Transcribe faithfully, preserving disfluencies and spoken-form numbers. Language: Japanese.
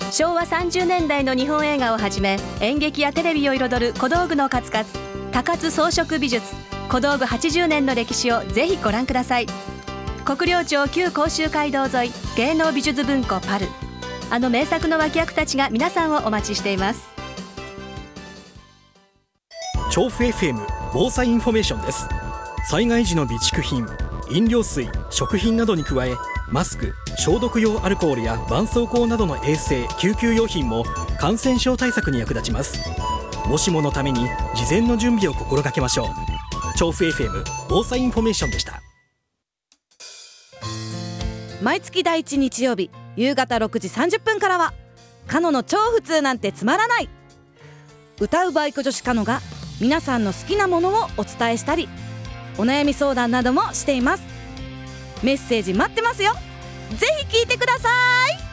しょうわさんじゅうねんだいの日本映画をはじめ、演劇やテレビを彩る小道具の数々、高津装飾美術、小道具はちじゅうねんの歴史をぜひご覧ください。国領町旧甲州街道沿い、芸能美術文庫パル、あの名作の脇役たちが皆さんをお待ちしています。 調布 エフエム 防災インフォメーションです。災害時の備蓄品、飲料水、食品などに加え、マスク、消毒用アルコールや絆創膏などの衛生・救急用品も感染症対策に役立ちます。もしものために事前の準備を心がけましょう。調布 エフエム 防災インフォメーションでした。 毎月第一日曜日夕方ろくじさんじゅっぷんからは、カノの超普通なんてつまらない。歌うバイク女子カノが皆さんの好きなものをお伝えしたり、お悩み相談などもしています。メッセージ待ってますよ。ぜひ聞いてください。